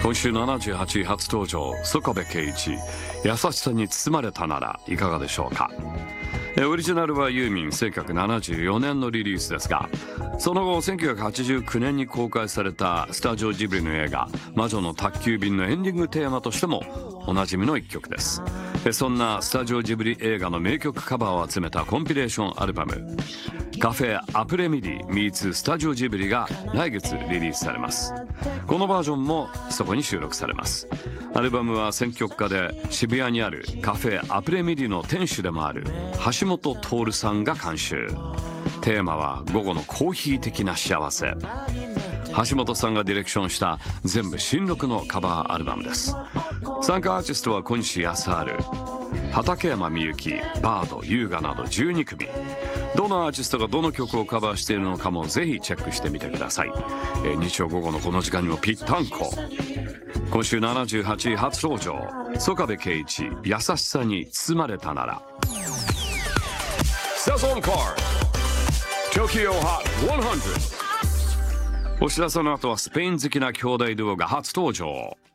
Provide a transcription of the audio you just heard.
今週78位初登場、曽我部圭一、優しさに包まれたならいかがでしょうか。オリジナルはユーミン1974年のリリースですが、その後1989年に公開されたスタジオジブリの映画魔女の宅急便のエンディングテーマとしてもおなじみの一曲です。そんなスタジオジブリ映画の名曲カバーを集めたコンピレーションアルバム、カフェアプレミディ meets スタジオジブリが来月リリースされます。このバージョンもそこに収録されます。アルバムは選曲家で渋谷にあるカフェアプレミディの店主でもある橋本徹さんが監修。テーマは午後のコーヒー的な幸せ。橋本さんがディレクションした全部新録のカバーアルバムです。参加アーティストは小西康晴、畠山みゆき、バード、優雅など12組。どのアーティストがどの曲をカバーしているのかもぜひチェックしてみてください。日曜午後のこの時間にもぴったんこ。今週78位初登場、曽我部圭一、優しさに包まれたなら。セゾンカー Tokyo Hot 100。お知らせの後はスペイン好きな兄弟デュオが初登場。